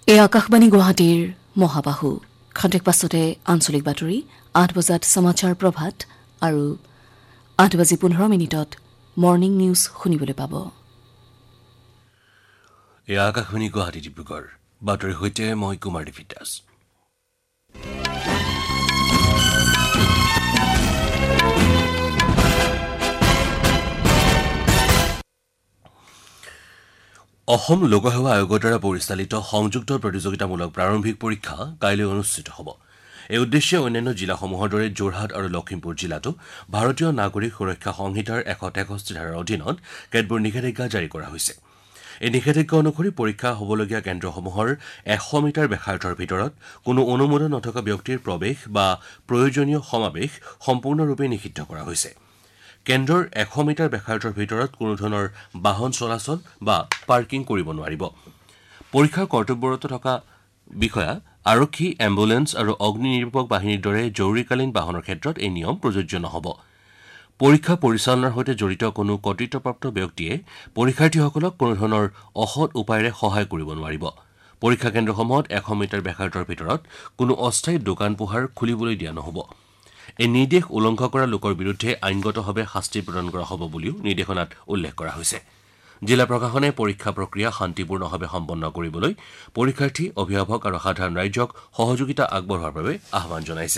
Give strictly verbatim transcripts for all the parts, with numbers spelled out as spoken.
এই আকাশবাণী গুৱাহাটীৰ মহাবাহু খন্তেক পাছতে আঞ্চলিক বাতৰি আঠ বজাত সমাচাৰ প্ৰভাত আৰু আঠ বাজি পোন্ধৰ মিনিটত মৰ্ণিং নিউজ শুনিবলৈ পাব। এই আকাশবাণী গুৱাহাটী ডিব্ৰুগড় বাতৰিৰ সৈতে মই কুমাৰ দেৱিদাস। অসম লোকসেৱা আয়োগৰ দ্বাৰা পৰিচালিত সংযুক্ত প্ৰতিযোগিতামূলক প্ৰাৰম্ভিক পৰীক্ষা কাইলৈ অনুষ্ঠিত হ'ব। এই উদ্দেশ্যে অন্যান্য জিলাসমূহৰ দৰে যোৰহাট আৰু লখিমপুৰ জিলাতো ভাৰতীয় নাগৰিক সুৰক্ষা সংহিতাৰ এশ তেষষ্ঠি ধাৰাৰ অধীনত কেতবোৰ নিষেধাজ্ঞা জাৰি কৰা হৈছে। এই নিষেধাজ্ঞা অনুসৰি পৰীক্ষা হ'বলগীয়া কেন্দ্ৰসমূহৰ এশ মিটাৰ ব্যাসাৰ্ধৰ ভিতৰত কোনো অনুমোদন নথকা ব্যক্তিৰ প্ৰৱেশ বা প্ৰয়োজনীয় সমাৱেশ সম্পূৰ্ণৰূপে নিষিদ্ধ কৰা হৈছে। কেন্দ্ৰৰ এশ মিটাৰ ব্যাসাৰ্ধৰ ভিতৰত কোনো ধৰণৰ বাহন চলাচল বা পাৰ্কিং কৰিব নোৱাৰিব। পৰীক্ষাৰ কৰ্তব্যৰত থকা বিষয়া, আৰক্ষী, এম্বুলেন্স আৰু অগ্নি নিৰ্বাপক বাহিনীৰ দৰে জৰুৰীকালীন বাহনৰ ক্ষেত্ৰত এই নিয়ম প্ৰযোজ্য নহ'ব। পৰীক্ষা পৰিচালনাৰ সৈতে জড়িত কোনো কৰ্তৃত্বপ্ৰাপ্ত ব্যক্তিয়ে পৰীক্ষাৰ্থীসকলক কোনো ধৰণৰ অসৎ উপায়েৰে সহায় কৰিব নোৱাৰিব। পৰীক্ষা কেন্দ্ৰসমূহত এশ মিটাৰ ব্যাসাৰ্ধৰ ভিতৰত কোনো অস্থায়ী দোকান পোহাৰ খুলিবলৈ দিয়া নহ'ব। এই নিৰ্দেশ উলংঘা কৰা লোকৰ বিৰুদ্ধে আইনগতভাৱে শাস্তি প্ৰদান কৰা হ'ব বুলিও নিৰ্দেশনাত উল্লেখ কৰা হৈছে। জিলা প্ৰশাসনে পৰীক্ষা প্ৰক্ৰিয়া শান্তিপূৰ্ণভাৱে সম্পন্ন কৰিবলৈ পৰীক্ষাৰ্থী, অভিভাৱক আৰু সাধাৰণ ৰাইজক সহযোগিতা আগবঢ়োৱাৰ বাবে আহ্বান জনাইছে।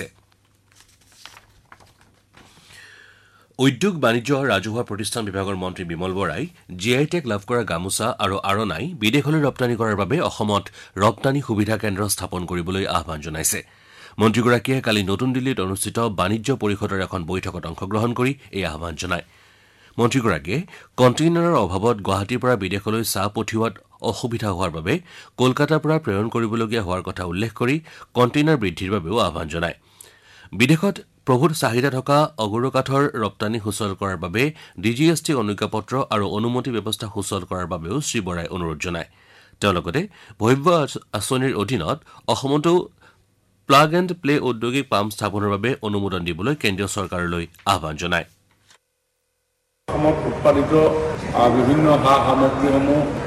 উদ্যোগ, বাণিজ্য আৰু ৰাজহুৱা প্ৰতিষ্ঠান বিভাগৰ মন্ত্ৰী বিমল বৰাই জি আই টেগ লাভ কৰা গামোচা আৰু আৰণাই বিদেশলৈ ৰপ্তানি কৰাৰ বাবে অসমত ৰপ্তানি সুবিধা কেন্দ্ৰ স্থাপন কৰিবলৈ আহ্বান জনাইছে। মন্ত্ৰীগৰাকীয়ে কালি নতুন দিল্লীত অনুষ্ঠিত বাণিজ্য পৰিষদৰ এখন বৈঠকত অংশগ্ৰহণ কৰি এই আহ্বান জনায়। মন্ত্ৰীগৰাকীয়ে কণ্টেইনাৰৰ অভাৱত গুৱাহাটীৰ পৰা বিদেশলৈ চাহ পঠিওৱাত অসুবিধা হোৱাৰ বাবে কলকাতাৰ পৰা প্ৰেৰণ কৰিবলগীয়া হোৱাৰ কথা উল্লেখ কৰি কণ্টেইনাৰ বৃদ্ধিৰ বাবেও আহ্বান জনায়। বিদেশত প্ৰভূত চাহিদা থকা অগৰু কাঠৰ ৰপ্তানি সুচল কৰাৰ বাবে ডি জি এছ টি অনুজ্ঞাপত্ৰ আৰু অনুমতি ব্যৱস্থা সুচল কৰাৰ বাবেও শ্ৰী বৰাই অনুৰোধ জনায়। তেওঁ লগতে ভব্য আঁচনিৰ অধীনত অসমতো প্লাগ এণ্ড প্লে ঔদ্যোগিক পাম্প স্থাপনৰ বাবে অনুমোদন দিবলৈ কেন্দ্ৰীয় চৰকাৰলৈ আহ্বান জনায়। অসমত উৎপাদিত বিভিন্ন সা সামগ্ৰীসমূহ